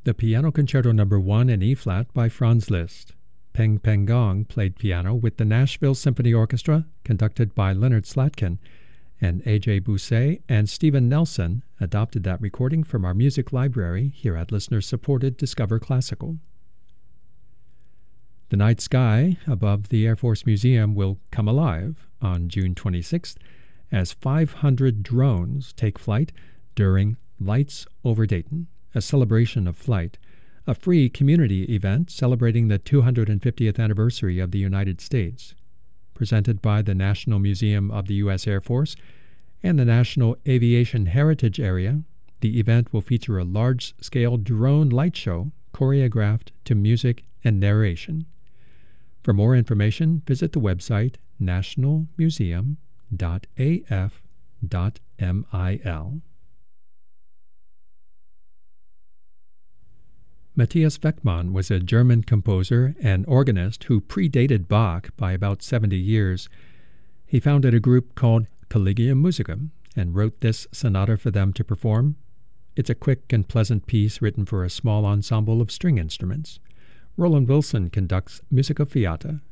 The Piano Concerto No. 1 in E-flat by Franz Liszt. Peng Peng Gong played piano with the Nashville Symphony Orchestra, conducted by Leonard Slatkin, and A.J. Bousset and Steven Nelson adopted that recording from our music library here at listener-supported Discover Classical. The night sky above the Air Force Museum will come alive on June 26th as 500 drones take flight during Lights Over Dayton, a celebration of flight, a free community event celebrating the 250th anniversary of the United States. Presented by the National Museum of the U.S. Air Force and the National Aviation Heritage Area, the event will feature a large-scale drone light show choreographed to music and narration. For more information, visit the website nationalmuseum.af.mil. Matthias Weckmann was a German composer and organist who predated Bach by about 70 years. He founded a group called Collegium Musicum and wrote this sonata for them to perform. It's a quick and pleasant piece written for a small ensemble of string instruments. Roland Wilson conducts Musica Fiata,